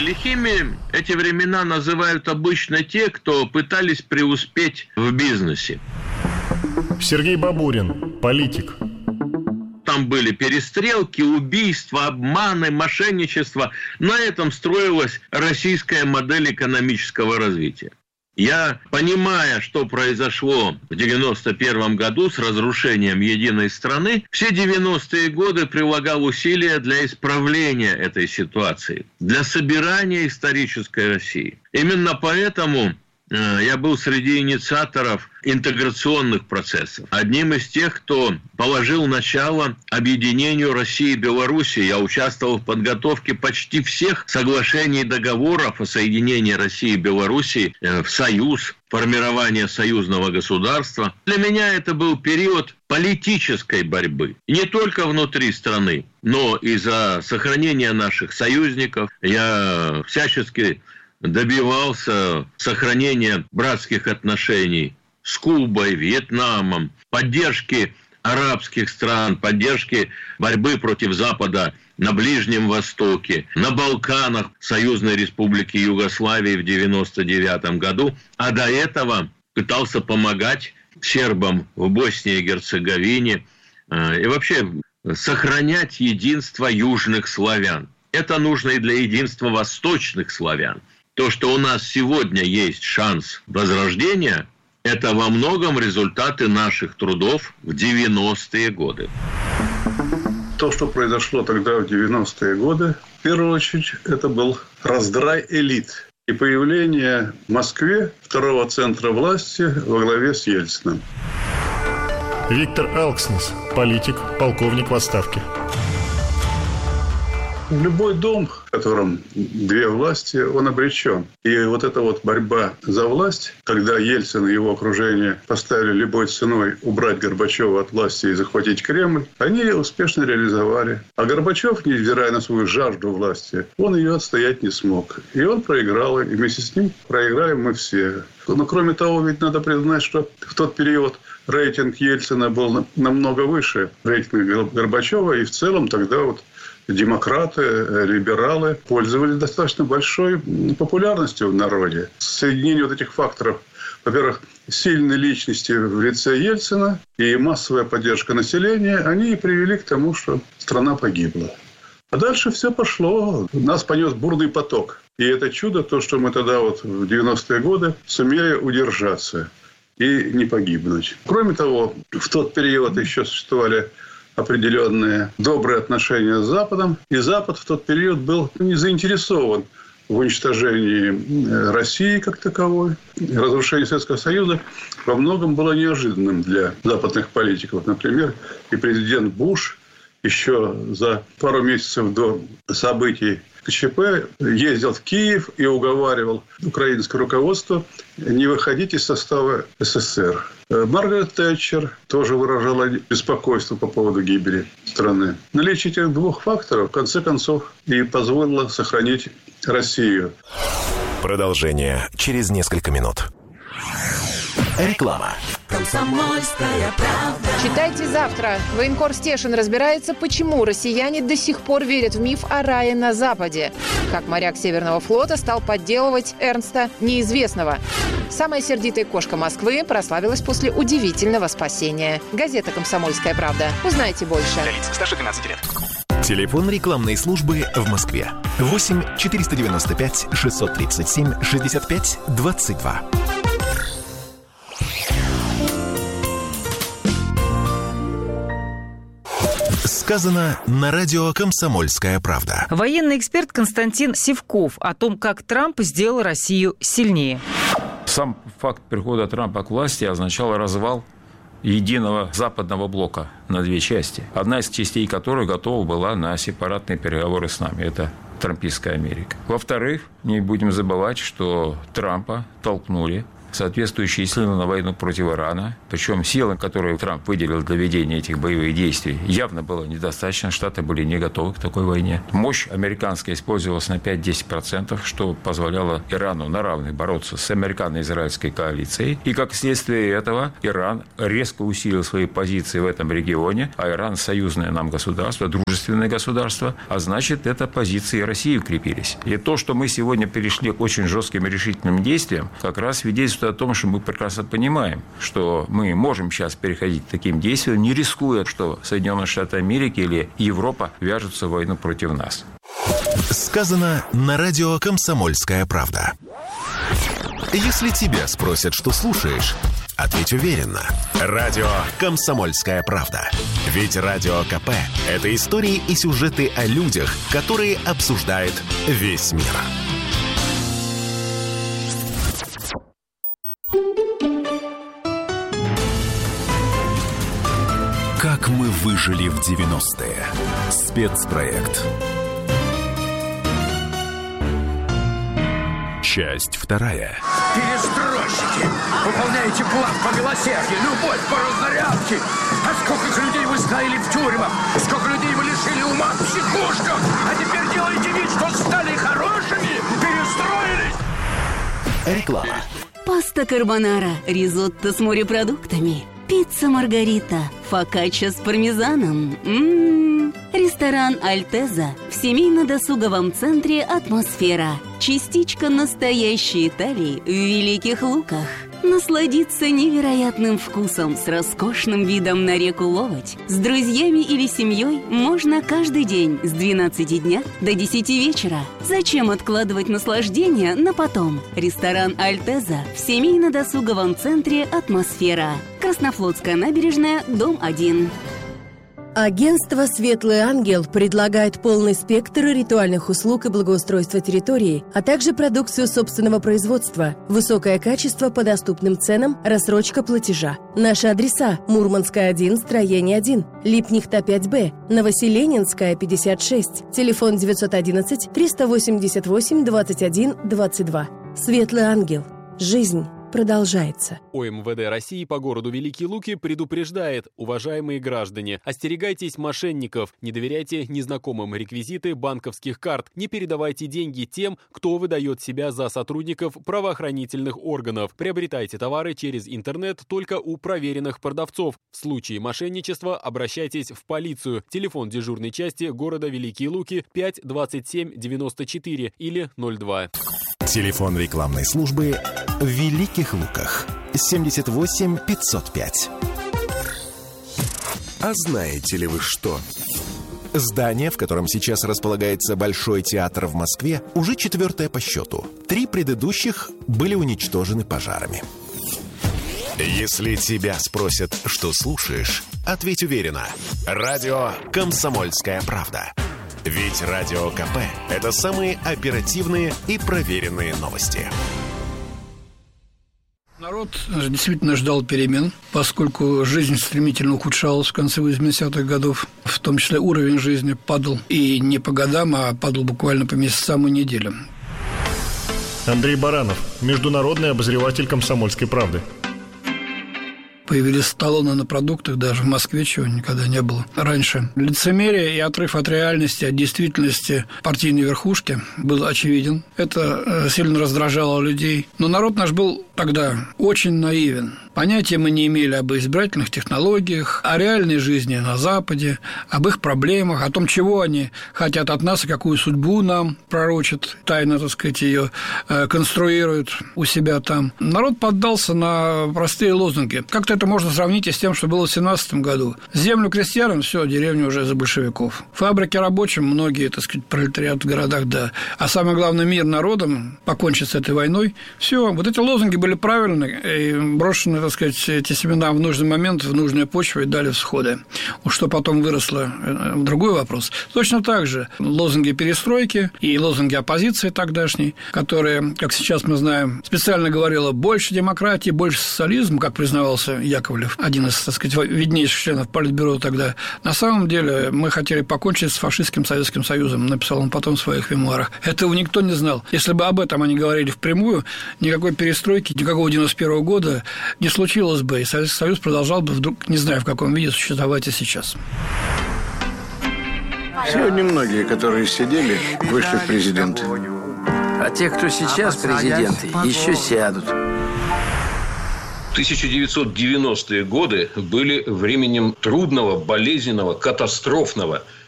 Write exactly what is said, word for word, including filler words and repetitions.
Лихими эти времена называют обычно те, кто пытались преуспеть в бизнесе. Сергей Бабурин, политик. Там были перестрелки, убийства, обманы, мошенничество. На этом строилась российская модель экономического развития. Я, понимая, что произошло в девяносто первом году с разрушением единой страны, все девяностые годы прилагал усилия для исправления этой ситуации, для собирания исторической России. Именно поэтому я был среди инициаторов интеграционных процессов. Одним из тех, кто положил начало объединению России и Беларуси. Я участвовал в подготовке почти всех соглашений и договоров о соединении России и Беларуси в союз, формирование союзного государства. Для меня это был период политической борьбы. И не только внутри страны, но и за сохранение наших союзников. Я всячески добивался сохранения братских отношений с Кубой, Вьетнамом, поддержки арабских стран, поддержки борьбы против Запада на Ближнем Востоке, на Балканах, Союзной Республики Югославии в девяносто девятом году, а до этого пытался помогать сербам в Боснии и Герцеговине и вообще сохранять единство южных славян. Это нужно и для единства восточных славян. То, что у нас сегодня есть шанс возрождения, это во многом результаты наших трудов в девяностые годы. То, что произошло тогда в девяностые годы, в первую очередь, это был раздрай элит и появление в Москве второго центра власти во главе с Ельциным. Виктор Алкснис, политик, полковник в отставке. Любой дом, в котором две власти, он обречен. И вот эта вот борьба за власть, когда Ельцин и его окружение поставили любой ценой убрать Горбачева от власти и захватить Кремль, они успешно реализовали. А Горбачев, невзирая на свою жажду власти, он ее отстоять не смог. И он проиграл, и вместе с ним проиграли мы все. Но кроме того, ведь надо признать, что в тот период рейтинг Ельцина был намного выше рейтинга Горбачева, и в целом тогда вот демократы, либералы пользовались достаточно большой популярностью в народе. Соединение вот этих факторов, во-первых, сильной личности в лице Ельцина и массовая поддержка населения, они и привели к тому, что страна погибла. А дальше все пошло. Нас понес бурный поток. И это чудо, то, что мы тогда вот в девяностые годы сумели удержаться и не погибнуть. Кроме того, в тот период еще существовали определенные добрые отношения с Западом. И Запад в тот период был не заинтересован в уничтожении России как таковой. Разрушение Советского Союза во многом было неожиданным для западных политиков. Например, и президент Буш еще за пару месяцев до событий КЧП ездил в Киев и уговаривал украинское руководство не выходить из состава СССР. Маргарет Тэтчер тоже выражала беспокойство по поводу гибели страны. Наличие этих двух факторов, в конце концов, и позволило сохранить Россию. Продолжение через несколько минут. Реклама. Комсомольская правда. Читайте завтра. Военкор Стешин разбирается, почему россияне до сих пор верят в миф о рае на Западе. Как моряк Северного флота стал подделывать Эрнста Неизвестного. Самая сердитая кошка Москвы прославилась после удивительного спасения. Газета «Комсомольская правда». Узнайте больше. Для лиц старше двенадцати лет. Телефон рекламной службы в Москве. восемь четыреста девяносто пять шестьсот тридцать семь шестьдесят пять двадцать два. Сказано на радио «Комсомольская правда». Военный эксперт Константин Сивков о том, как Трамп сделал Россию сильнее. Сам факт прихода Трампа к власти означал развал единого западного блока на две части, одна из частей которой готова была на сепаратные переговоры с нами. Это трампистская Америка. Во-вторых, не будем забывать, что Трампа толкнули соответствующие силы на войну против Ирана. Причем силы, которые Трамп выделил для ведения этих боевых действий, явно было недостаточно. Штаты были не готовы к такой войне. Мощь американская использовалась на пять-десять процентов, что позволяло Ирану на равных бороться с американо-израильской коалицией. И как следствие этого Иран резко усилил свои позиции в этом регионе, а Иран – союзное нам государство, дружественное государство, а значит, это позиции России укрепились. И то, что мы сегодня перешли к очень жестким и решительным действиям, как раз свидетельствует о том, что мы прекрасно понимаем, что мы можем сейчас переходить к таким действиям, не рискуя, что Соединенные Штаты Америки или Европа вяжутся в войну против нас. Сказано на радио «Комсомольская правда». Если тебя спросят, что слушаешь, ответь уверенно. Радио «Комсомольская правда». Ведь Радио КП – это истории и сюжеты о людях, которые обсуждает весь мир. Как мы выжили в девяностые. Спецпроект. Часть вторая. Перестройщики! Выполняете план по милосердию, любовь по разнарядке! А сколько людей вы сгноили в тюрьмах! Сколько людей вы лишили ума в психушках! А теперь делаете вид, что стали хорошими! Перестроились! Реклама. Паста карбонара, ризотто с морепродуктами, пицца маргарита, фокаччо с пармезаном. М-м-м. Ресторан «Альтеза» в семейно-досуговом центре «Атмосфера». Частичка настоящей Италии в Великих Луках. Насладиться невероятным вкусом с роскошным видом на реку Ловоть с друзьями или семьей можно каждый день с двенадцати дня до десяти вечера. Зачем откладывать наслаждение на потом? Ресторан «Альтеза» в семейно-досуговом центре «Атмосфера». Краснофлотская набережная, дом один. Агентство «Светлый ангел» предлагает полный спектр ритуальных услуг и благоустройства территории, а также продукцию собственного производства, высокое качество по доступным ценам, рассрочка платежа. Наши адреса: Мурманская, один, строение один, Липнихта, пять Б, Новоселенинская, пятьдесят шесть, телефон девятьсот одиннадцать триста восемьдесят восемь двадцать один двадцать два. «Светлый ангел». Жизнь продолжается. ОМВД России по городу Великие Луки предупреждает: уважаемые граждане, остерегайтесь мошенников, не доверяйте незнакомым реквизиты банковских карт, не передавайте деньги тем, кто выдает себя за сотрудников правоохранительных органов. Приобретайте товары через интернет только у проверенных продавцов. В случае мошенничества обращайтесь в полицию. Телефон дежурной части города Великие Луки пять двадцать семь девяносто четыре или ноль два. Телефон рекламной службы в Великих Луках семьдесят восемь пятьсот пять. А знаете ли вы что? Здание, в котором сейчас располагается Большой театр в Москве, уже четвертое по счету. Три предыдущих были уничтожены пожарами. Если тебя спросят, что слушаешь, ответь уверенно. Радио «Комсомольская правда». Ведь Радио КП – это самые оперативные и проверенные новости. Народ действительно ждал перемен, поскольку жизнь стремительно ухудшалась в конце восьмидесятых годов. В том числе уровень жизни падал и не по годам, а падал буквально по месяцам и неделям. Андрей Баранов, международный обозреватель «Комсомольской правды». Появились талоны на продуктах даже в Москве, чего никогда не было раньше. Лицемерие и отрыв от реальности, от действительности партийной верхушки был очевиден. Это сильно раздражало людей. Но народ наш был тогда очень наивен. Понятия мы не имели об избирательных технологиях, о реальной жизни на Западе, об их проблемах, о том, чего они хотят от нас и какую судьбу нам пророчат, тайно, так сказать, ее конструируют у себя там. Народ поддался на простые лозунги. Как-то это можно сравнить и с тем, что было в семнадцатом году. Землю крестьянам, все, деревню уже за большевиков. Фабрики рабочим, многие, так сказать, пролетариат в городах, да. А самое главное, мир народом, покончить с этой войной. Все, вот эти лозунги были правильны и брошены так сказать, эти семена в нужный момент, в нужную почву и дали всходы. Уж что потом выросло, другой вопрос. Точно так же лозунги перестройки и лозунги оппозиции тогдашней, которые, как сейчас мы знаем, специально говорила больше демократии, больше социализма, как признавался Яковлев, один из, так сказать, виднейших членов Политбюро тогда. На самом деле мы хотели покончить с фашистским Советским Союзом, написал он потом в своих мемуарах. Этого никто не знал. Если бы об этом они говорили впрямую, никакой перестройки, никакого девяносто первого года не случилось бы, и Советский Союз продолжал бы вдруг, не знаю в каком виде, существовать и сейчас. Сегодня многие, которые сидели, вышли в президенты. А те, кто сейчас президенты, еще сядут. тысяча девятьсот девяностые годы были временем трудного, болезненного, катастрофного